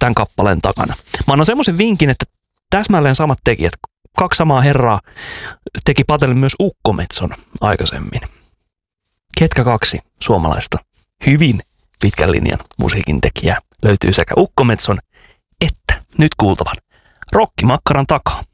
tämän kappaleen takana. Mä annan semmoisen vinkin, että täsmälleen samat tekijät, 2 samaa herraa teki Patelle myös Ukkometson aikaisemmin. Ketkä 2 suomalaista hyvin pitkän linjan musiikin tekijää löytyy sekä Ukkometson että nyt kuultavan Rokkimakkaran takaa.